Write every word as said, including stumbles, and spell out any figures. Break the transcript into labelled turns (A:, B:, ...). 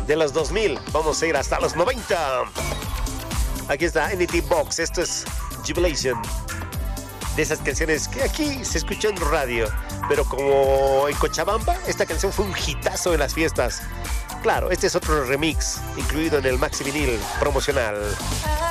A: de los dos mil. Vamos a ir hasta los noventa. Aquí está N T Box. Esto es Jubilation. De esas canciones que aquí se escuchó en radio, pero como en Cochabamba, esta canción fue un hitazo en las fiestas. Claro, este es otro remix incluido en el maxi vinil promocional.